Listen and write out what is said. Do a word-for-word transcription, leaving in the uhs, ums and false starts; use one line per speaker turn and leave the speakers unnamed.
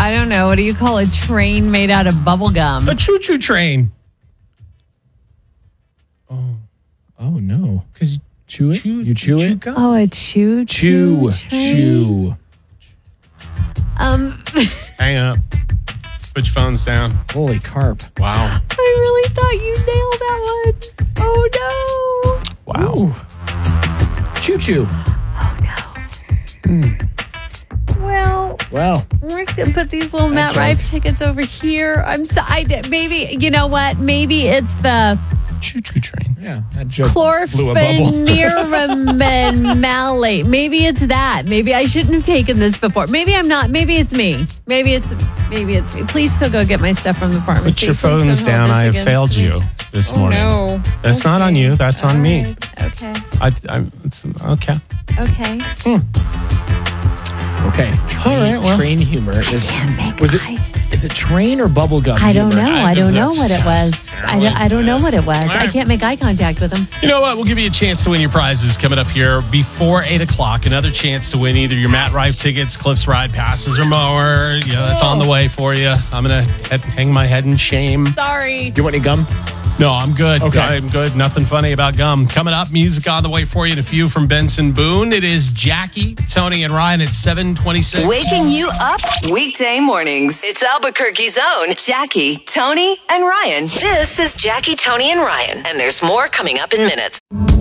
I don't know. What do you call a train made out of bubble gum?
A choo-choo train.
Oh, oh no.
Because
chew it?
Chew,
you chew,
chew
it?
Gum?
Oh, a choo
Chew.
train?
Chew.
Um,
Hang up. Put your phones down.
Holy carp.
Wow.
I really thought you nailed that one. Oh, no.
Wow.
Ooh. Choo choo.
Oh, no. Mm. Well,
Well,
we're just going to put these little
That
Matt
joke.
Rife tickets over here. I'm so, I, maybe, you know what? Maybe it's the
Choo-choo train.
yeah, that joke blew a bubble.
chlorpheniramine. Maybe it's that. Maybe I shouldn't have taken this before. Maybe I'm not. Maybe it's me. Maybe it's maybe it's me. Please still go get my stuff from the pharmacy.
Put your
Please don't
phones
hold
down.
this
I have
against
failed
me.
you this
Oh,
morning.
no.
That's
Okay.
not on you. That's on
All
me.
right. Okay.
I, I, it's, okay.
Okay.
Okay. Train,
All right, well.
train humor. Is,
can't make
was it,
eye-
is it train or bubble gum
I don't
humor?
know. I don't know what it was. I don't, I don't know what it was. I
right.
can't make eye contact with him.
You know what? We'll give you a chance to win your prizes coming up here before eight o'clock. Another chance to win either your Matt Rife tickets, Cliff's Ride passes, or more. You know, that's on the way for you. I'm going to hang my head in shame.
Sorry.
Do you want any gum?
No, I'm good.
Okay.
I'm good. Nothing funny about gum. Coming up, music on the way for you in a few from Benson Boone. It is Jackie, Tony, and Ryan at seven twenty-six.
Waking you up weekday mornings. It's Albuquerque's own Jackie, Tony, and Ryan. This is Jackie, Tony, and Ryan. And there's more coming up in minutes.